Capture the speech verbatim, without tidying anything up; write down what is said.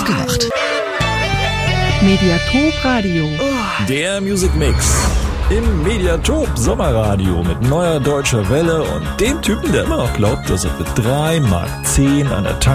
gemacht. Mediathek Radio. Der Music Mix. Im Mediathek Sommerradio mit neuer deutscher Welle und dem Typen, der immer noch glaubt, dass er für drei Mark zehn an der